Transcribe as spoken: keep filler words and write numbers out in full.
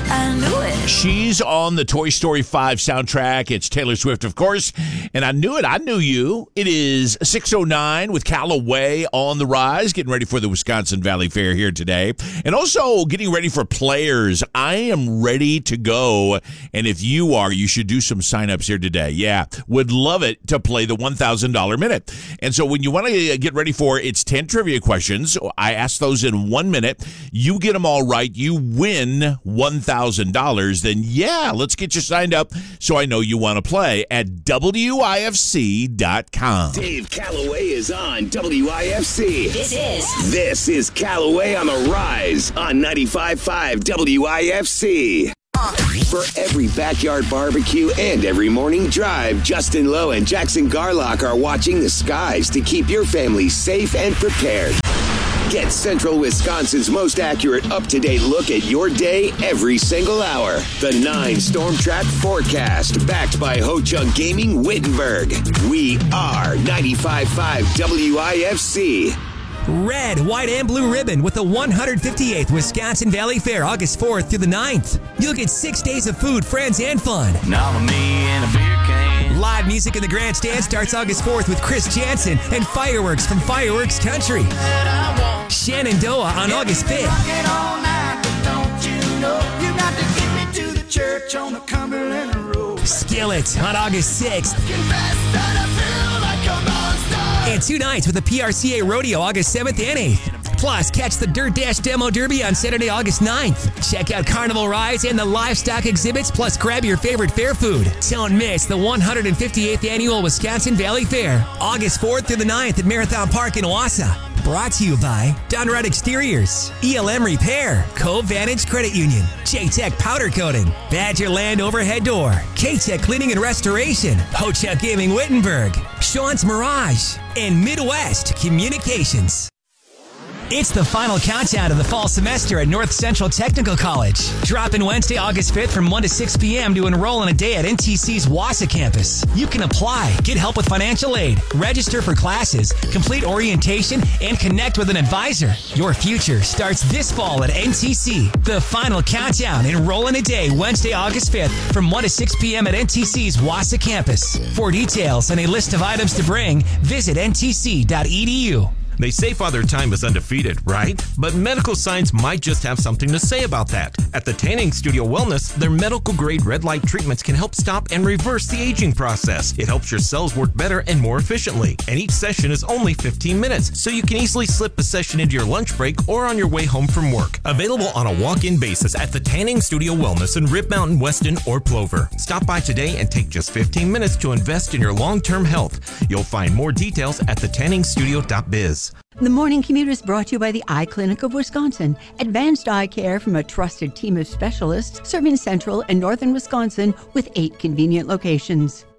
I knew it. She's on the Toy Story five soundtrack. It's Taylor Swift, of course. And I knew it. I knew you. It is six oh nine with Callaway on the rise, getting ready for the Wisconsin Valley Fair here today. And also getting ready for players. I am ready to go. And if you are, you should do some signups here today. Yeah, would love it to play the one thousand dollars minute. And so when you want to get ready for it's ten trivia questions, I ask those in one minute. You get them all right. You win one thousand dollars. Then, yeah, let's get you signed up so I know you want to play at W I F C dot com. Dave Callaway is on W I F C. This is. This is Callaway on the Rise on ninety-five point five W I F C. For every backyard barbecue and every morning drive, Justin Lowe and Jackson Garlock are watching the skies to keep your family safe and prepared. Get Central Wisconsin's most accurate, up-to-date look at your day every single hour. The nine Storm Track Forecast, backed by Ho Chunk Gaming Wittenberg. We are ninety-five point five W I F C. Red, white, and blue ribbon with the one hundred fifty-eighth Wisconsin Valley Fair, August fourth through the ninth. You'll get six days of food, friends, and fun. Now me and a beer can. Live music in the grandstand starts August fourth with Chris Jansen and fireworks from Fireworks Country. Shenandoah on August fifth. Skillet on August sixth. And two nights with the P R C A Rodeo August seventh and eighth. Plus, catch the Dirt Dash Demo Derby on Saturday, August ninth. Check out Carnival Rides and the livestock exhibits, plus grab your favorite fair food. Don't miss the one hundred fifty-eighth Annual Wisconsin Valley Fair, August fourth through the ninth at Marathon Park in Wausau. Brought to you by Dunrod Exteriors, E L M Repair, Cove Vantage Credit Union, J-Tech Powder Coating, Badgerland Overhead Door, K-Tech Cleaning and Restoration, Ho Chunk Gaming Wittenberg, Sean's Mirage, and Midwest Communications. It's the final countdown of the fall semester at North Central Technical College. Drop in Wednesday, August fifth from one to six p.m. to enroll in a day at N T C's Wausau campus. You can apply, get help with financial aid, register for classes, complete orientation, and connect with an advisor. Your future starts this fall at N T C. The final countdown. Enroll in a day Wednesday, August fifth from one to six p.m. at N T C's Wausau campus. For details and a list of items to bring, visit N T C dot E D U. They say Father Time is undefeated, right? But medical science might just have something to say about that. At the Tanning Studio Wellness, their medical-grade red light treatments can help stop and reverse the aging process. It helps your cells work better and more efficiently. And each session is only fifteen minutes, so you can easily slip a session into your lunch break or on your way home from work. Available on a walk-in basis at the Tanning Studio Wellness in Rib Mountain, Weston, or Plover. Stop by today and take just fifteen minutes to invest in your long-term health. You'll find more details at the tanning studio dot biz. The Morning Commute is brought to you by the Eye Clinic of Wisconsin. Advanced eye care from a trusted team of specialists serving central and northern Wisconsin with eight convenient locations.